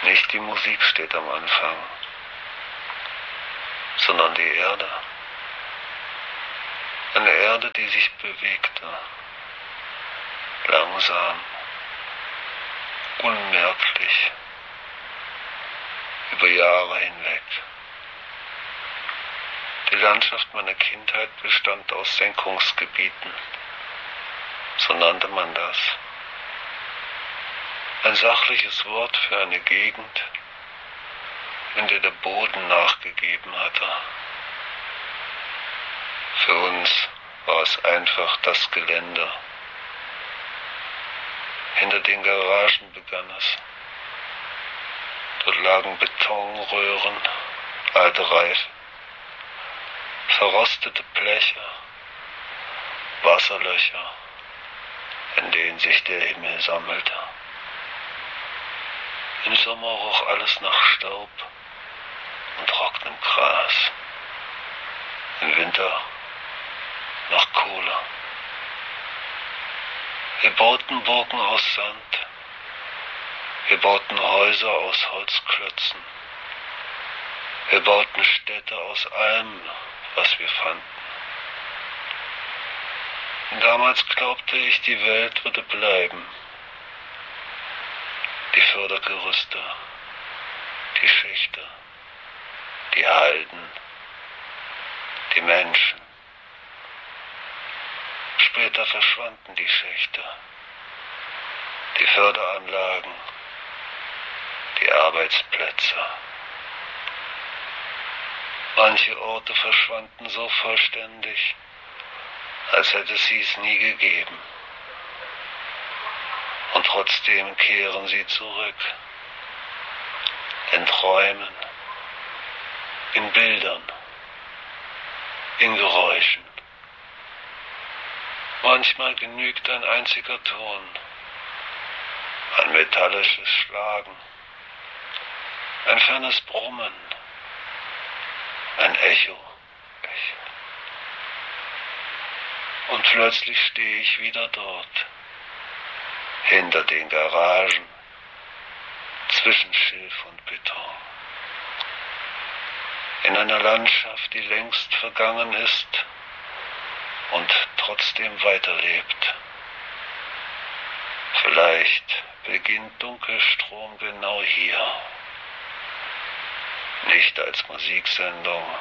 Nicht die Musik steht am Anfang, sondern die Erde. Eine Erde, die sich bewegte, langsam, unmerklich, über Jahre hinweg. Die Landschaft meiner Kindheit bestand aus Senkungsgebieten, so nannte man das. Ein sachliches Wort für eine Gegend, in der der Boden nachgegeben hatte. Für uns war es einfach das Gelände. Hinter den Garagen begann es. Dort lagen Betonröhren, alte Reifen, verrostete Bleche, Wasserlöcher, in denen sich der Himmel sammelte. Im Sommer roch alles nach Staub und trockenem Gras. Im Winter nach Kohle. Wir bauten Burgen aus Sand. Wir bauten Häuser aus Holzklötzen. Wir bauten Städte aus allem, was wir fanden. Und damals glaubte ich, die Welt würde bleiben. Die Fördergerüste, die Schächte, die Halden, die Menschen. Später verschwanden die Schächte, die Förderanlagen, die Arbeitsplätze. Manche Orte verschwanden so vollständig, als hätte sie es nie gegeben. Und trotzdem kehren sie zurück. In Träumen, in Bildern, in Geräuschen. Manchmal genügt ein einziger Ton, ein metallisches Schlagen, ein fernes Brummen, ein Echo. Und plötzlich stehe ich wieder dort, hinter den Garagen, zwischen Schilf und Beton. In einer Landschaft, die längst vergangen ist und trotzdem weiterlebt. Vielleicht beginnt Dunkelstrom genau hier. Nicht als Musiksendung,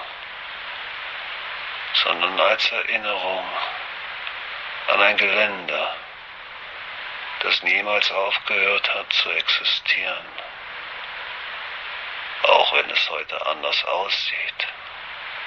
sondern als Erinnerung an ein Gelände, das niemals aufgehört hat zu existieren, auch wenn es heute anders aussieht.